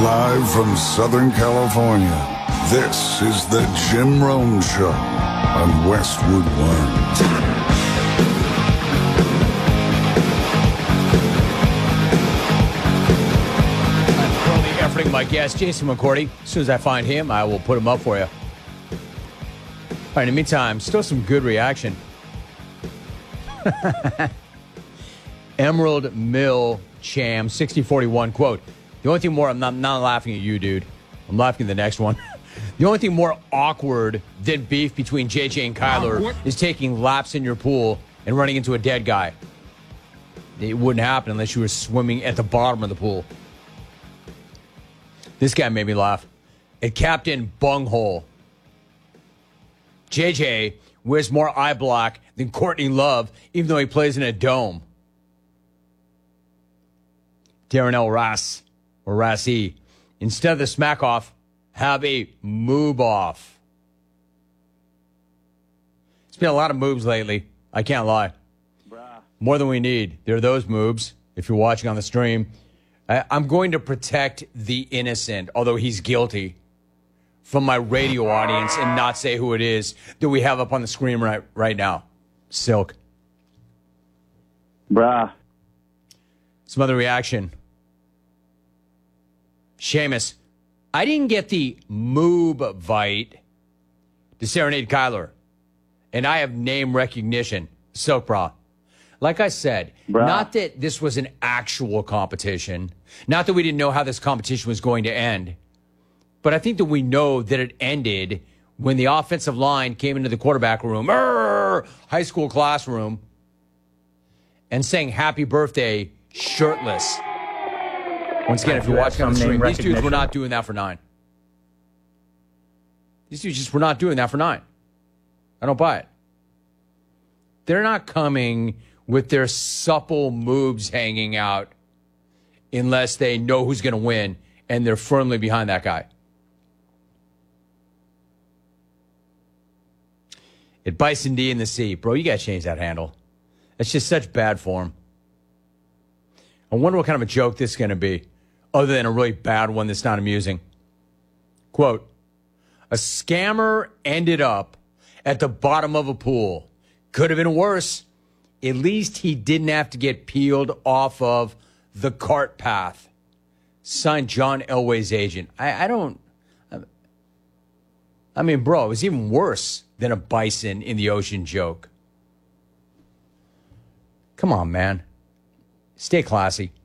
Live from Southern California, this is the Jim Rome Show on Westwood One. Efforting my guest, Jason McCourty. As soon as I find him, I will put him up for you. All right, in the meantime, still some good reaction. Emerald Mill Cham, 6041, quote, the only thing more, I'm not laughing at you, dude. I'm laughing at the next one. The only thing more awkward than beef between JJ and Kyler is taking laps in your pool and running into a dead guy. It wouldn't happen unless you were swimming at the bottom of the pool. This guy made me laugh. At Captain Bunghole. JJ wears more eye black than Courtney Love, even though he plays in a dome. Darren L. Rass, or Rassie, instead of the smack off, have a moob off. It's been a lot of moobs lately. I can't lie. More than we need. There are those moobs, if you're watching on the stream. I'm going to protect the innocent, although he's guilty, from my radio audience and not say who it is that we have up on the screen right now. Silk. Bruh. Some other reaction. Seamus, I didn't get the moob-vite to serenade Kyler, and I have name recognition. Silk Bra. Like I said, not that this was an actual competition, not that we didn't know how this competition was going to end, but I think that we know that it ended when the offensive line came into the quarterback room, high school classroom, and sang happy birthday shirtless. Once again, if you're watching on the stream, these dudes were not doing that for 9. These dudes just were not doing that for 9. I don't buy it. They're not coming with their supple moves hanging out unless they know who's going to win and they're firmly behind that guy. At Bison D in the sea. Bro, you got to change that handle. That's just such bad form. I wonder what kind of a joke this is going to be, other than a really bad one that's not amusing. Quote, a scammer ended up at the bottom of a pool. Could have been worse. At least he didn't have to get peeled off of the cart path. Signed John Elway's agent. I mean, bro, it was even worse than a bison in the ocean joke. Come on, man. Stay classy.